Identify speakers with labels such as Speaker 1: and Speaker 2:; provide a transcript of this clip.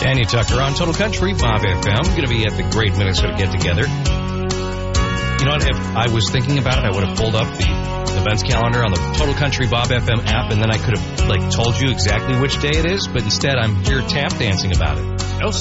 Speaker 1: Tanya Tucker on Total Country, Bob FM. Going to be at the Great Minnesota Get Together. You know what? If I was thinking about it, I would have pulled up the events calendar on the Total Country Bob FM app, and then I could have told you exactly which day it is. But instead, I'm here tap dancing about it.
Speaker 2: No